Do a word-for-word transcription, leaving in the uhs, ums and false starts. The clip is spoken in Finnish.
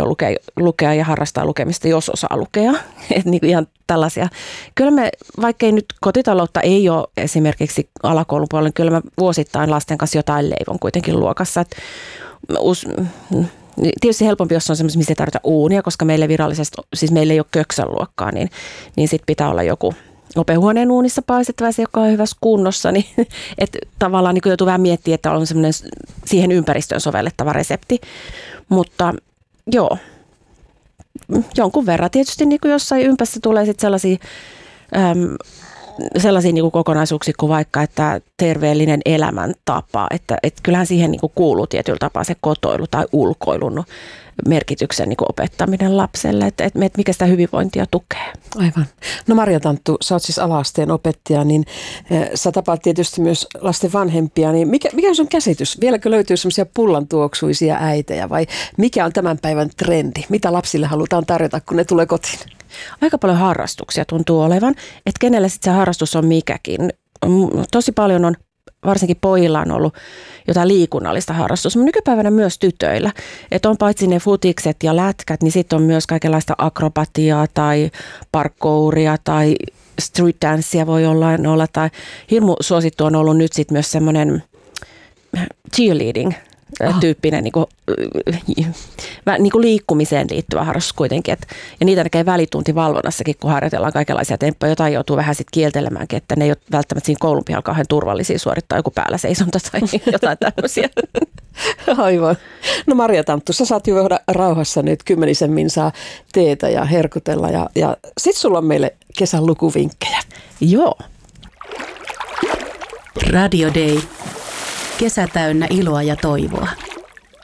paljon lukea, lukea ja harrastaa lukemista, jos osaa lukea. Että niin kuin ihan tällaisia. Kyllä me, vaikkei nyt kotitaloutta ei ole esimerkiksi alakoulun puolella, kyllä mä vuosittain lasten kanssa jotain leivon kuitenkin luokassa. Et us, tietysti helpompi, jos on semmoisia, missä ei tarvita uunia, koska meille virallisesti, siis meillä ei ole köksän luokkaa, niin, niin sitten pitää olla joku opehuoneen uunissa paistettava se, joka on hyvässä kunnossa, niin että tavallaan niin joutuu vähän miettimään, että on semmoinen siihen ympäristöön sovellettava resepti. Mutta joo, jonkun verran. Tietysti niin kuin jossain ympässä tulee sitten sellaisia, äm, sellaisia niin kuin kokonaisuuksia kuin vaikka, että terveellinen elämäntapa, että, että kyllähän siihen niin kuin kuuluu tietyllä tapaa se kotoilu tai ulkoilun merkityksen niin kuin opettaminen lapselle, että, että mikä sitä hyvinvointia tukee. Aivan. No Marja Tanttu, sä oot siis ala-asteen opettaja, niin äh, sä tapaat tietysti myös lasten vanhempia, niin mikä, mikä on sun käsitys? Vieläkö löytyy semmoisia pullantuoksuisia äitejä vai mikä on tämän päivän trendi? Mitä lapsille halutaan tarjota, kun ne tulee kotiin? Aika paljon harrastuksia tuntuu olevan, että kenelle sitten se harrastus on mikäkin. Tosi paljon on, varsinkin pojilla on ollut jotain liikunnallista harrastusta, mutta nykypäivänä myös tytöillä. Että on paitsi ne futikset ja lätkät, niin sitten on myös kaikenlaista akrobatiaa tai parkouria tai street dancea voi olla, olla tai hirmu suosittu on ollut nyt sitten myös semmoinen cheerleading tyyppinen niin kuin, niin kuin liikkumiseen liittyvä harrastus kuitenkin. Et, ja niitä näkee välituntivalvonnassakin, kun harjoitellaan kaikenlaisia temppuja. Jotain joutuu vähän sitten kieltelemäänkin, että ne ei ole välttämättä siinä koulun pihalla kauhean turvallisia suorittaa joku päällä seisonta tai jotain tämmöisiä. Aivan. No Marja Tanttu, sä saat juoda rauhassa nyt kymmenisen minsaa teetä ja herkutella. Ja, ja sit sulla on meille kesän lukuvinkkejä. Joo. Radio Day. Kesä täynnä iloa ja toivoa.